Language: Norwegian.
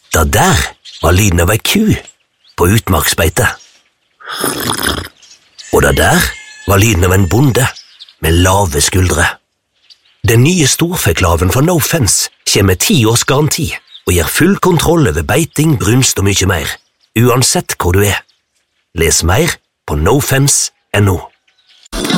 Det der var lyden av ei ku på utmarksbeite. Og det der var lyden av en bonde med lave skuldre. Den nye storfeklaven fra No Fence kommer med 10 års garanti og gir full kontroll over beiting, brunst og mye mer, uansett hvor du er. Les mer på nofence.no.